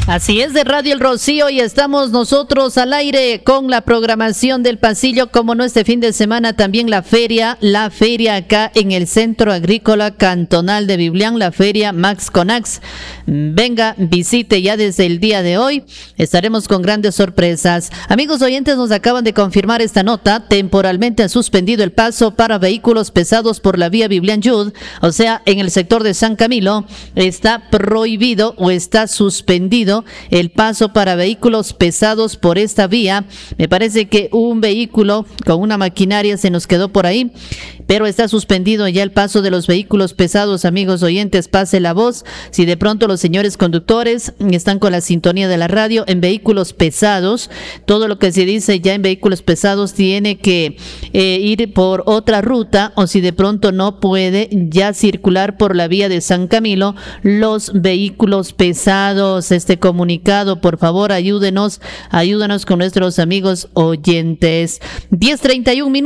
Así es, de Radio El Rocío, y estamos nosotros al aire con la programación del pasillo. Como no, este fin de semana también la feria acá en el Centro Agrícola Cantonal de Biblián, la feria Max Conax. Venga, visite ya desde el día de hoy, estaremos con grandes sorpresas. Amigos oyentes, nos acaban de confirmar esta nota: temporalmente ha suspendido el paso para vehículos pesados por la vía Biblián-Yud, o sea, en el sector de San Camilo está prohibido o está suspendido el paso para vehículos pesados por esta vía. Me parece que un vehículo con una maquinaria se nos quedó por ahí, pero está suspendido ya el paso de los vehículos pesados. Amigos oyentes, pase la voz. Si de pronto los señores conductores están con la sintonía de la radio, en vehículos pesados, todo lo que se dice ya en vehículos pesados tiene que ir por otra ruta, o si de pronto no puede ya circular por la vía de San Camilo, los vehículos pesados. Este comunicado, por favor, ayúdenos con nuestros amigos oyentes. 10:31 minutos.